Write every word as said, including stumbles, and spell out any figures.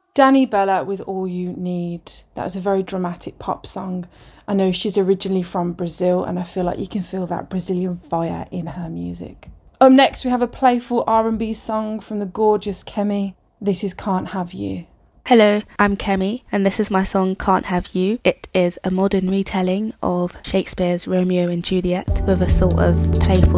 Danny Bella with All You Need. That was a very dramatic pop song. I know she's originally from Brazil, and I feel like you can feel that Brazilian fire in her music. Up next, we have a playful R and B song from the gorgeous Kemi. This is Can't Have You. Hello, I'm Kemi, and this is my song Can't Have You. It is a modern retelling of Shakespeare's Romeo and Juliet with a sort of playful